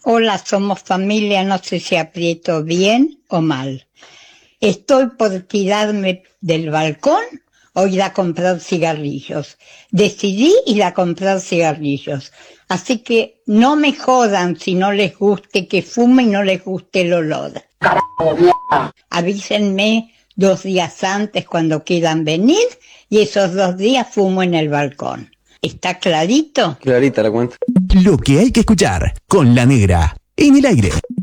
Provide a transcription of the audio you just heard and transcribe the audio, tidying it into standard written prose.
Hola, somos familia, no sé si aprieto bien o mal. Estoy por tirarme del balcón o ir a comprar cigarrillos. Decidí ir a comprar cigarrillos. Así que no me jodan si no les guste que fume y no les guste el olor. Avísenme 2 días antes cuando quieran venir y esos 2 días fumo en el balcón. ¿Está clarito? Clarita la cuenta. Lo que hay que escuchar con La Negra en el aire.